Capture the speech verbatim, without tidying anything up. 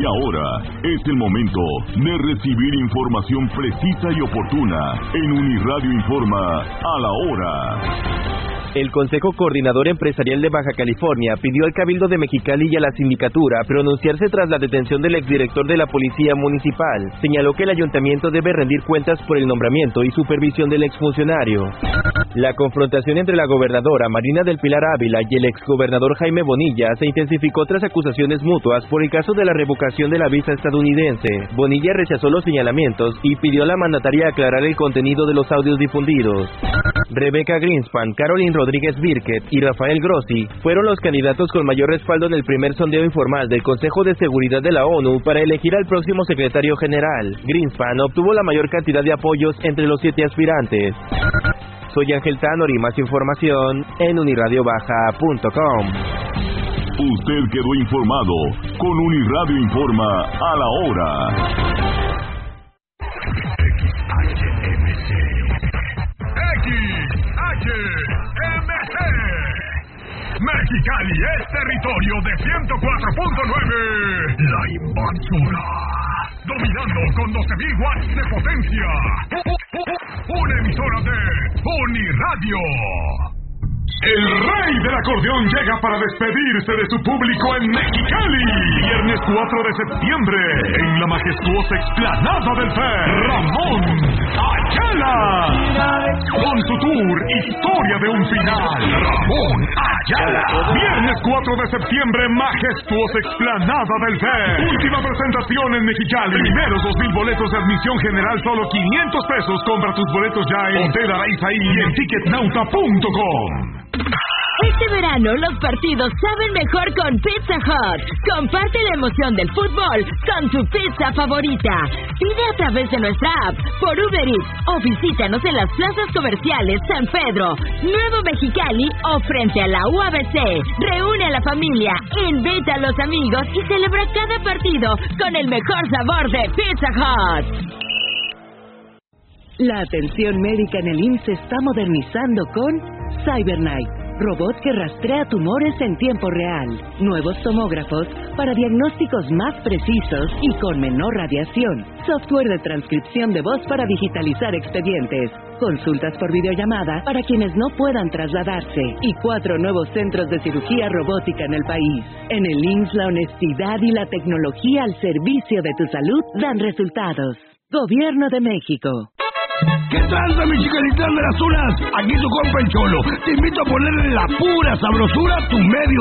Y ahora es el momento de recibir información precisa y oportuna en Uniradio Informa a la hora. El Consejo Coordinador Empresarial de Baja California pidió al Cabildo de Mexicali y a la Sindicatura pronunciarse tras la detención del exdirector de la Policía Municipal. Señaló que el ayuntamiento debe rendir cuentas por el nombramiento y supervisión del exfuncionario. La confrontación entre la gobernadora Marina del Pilar Ávila y el exgobernador Jaime Bonilla se intensificó tras acusaciones mutuas por el caso de la revocación de la visa estadounidense. Bonilla rechazó los señalamientos y pidió a la mandataria aclarar el contenido de los audios difundidos. Rebecca Greenspan, Caroline Rodríguez Birket y Rafael Grossi fueron los candidatos con mayor respaldo en el primer sondeo informal del Consejo de Seguridad de la ONU para elegir al próximo secretario general. Greenspan obtuvo la mayor cantidad de apoyos entre los siete aspirantes. Soy Ángel Tanori, más información en uniradio baja punto com. Usted quedó informado con Uniradio Informa a la hora. X H M C X H M C Mexicali es territorio de ciento cuatro punto nueve. La invasora, dominando con doce mil watts de potencia. Una emisora de Uniradio. El rey del acordeón llega para despedirse de su público en Mexicali. Viernes cuatro de septiembre, en la majestuosa explanada del F E R, Ramón Ayala. Con su tour Historia de un Final, Ramón Ayala. Viernes cuatro de septiembre, majestuosa explanada del F E R. Última presentación en Mexicali. Primeros dos mil boletos de admisión general, solo quinientos pesos. Compra tus boletos ya en Hotel Araizaí y en ticketnauta punto com. Este verano los partidos saben mejor con Pizza Hut. Comparte la emoción del fútbol con tu pizza favorita. Pide a través de nuestra app, por Uber Eats o visítanos en las plazas comerciales San Pedro, Nuevo Mexicali o frente a la U A B C. Reúne a la familia, invita a los amigos y celebra cada partido con el mejor sabor de Pizza Hut. La atención médica en el I M S S se está modernizando con CyberKnife, robot que rastrea tumores en tiempo real, nuevos tomógrafos para diagnósticos más precisos y con menor radiación, software de transcripción de voz para digitalizar expedientes, consultas por videollamada para quienes no puedan trasladarse y cuatro nuevos centros de cirugía robótica en el país. En el I M S S la honestidad y la tecnología al servicio de tu salud dan resultados. Gobierno de México. ¿Qué tranza, mi chicalitán de las unas? Aquí tu compa el Cholo. Te invito a ponerle la pura sabrosura a tu medio